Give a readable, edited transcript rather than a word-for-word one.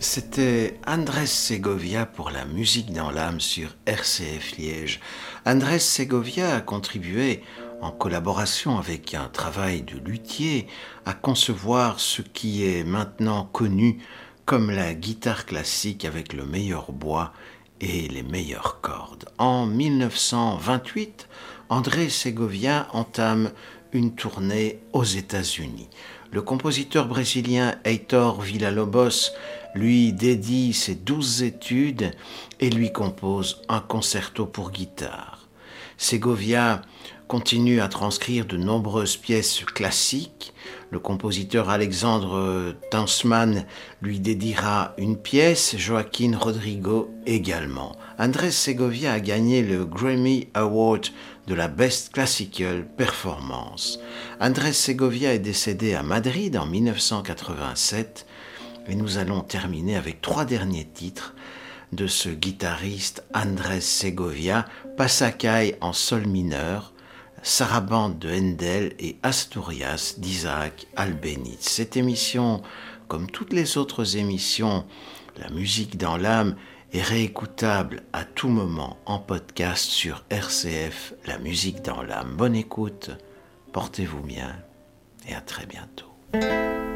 C'était Andrés Segovia pour la musique dans l'âme sur RCF Liège. Andrés Segovia a contribué, en collaboration avec un travail de luthier, à concevoir ce qui est maintenant connu comme la guitare classique avec le meilleur bois et les meilleures cordes. En 1928, Andrés Segovia entame une tournée aux États-Unis. Le compositeur brésilien Heitor Villa-Lobos lui dédie ses 12 études et lui compose un concerto pour guitare. Segovia continue à transcrire de nombreuses pièces classiques. Le compositeur Alexandre Tansman lui dédiera une pièce, Joaquín Rodrigo également. Andrés Segovia a gagné le Grammy Award de la Best Classical Performance. Andrés Segovia est décédé à Madrid en 1987 et nous allons terminer avec 3 derniers titres de ce guitariste Andrés Segovia, Pasacay en sol mineur, Sarabande de Handel et Asturias d'Isaac Albéniz. Cette émission, comme toutes les autres émissions, La musique dans l'âme, est réécoutable à tout moment en podcast sur RCF, La musique dans l'âme. Bonne écoute, portez-vous bien et à très bientôt.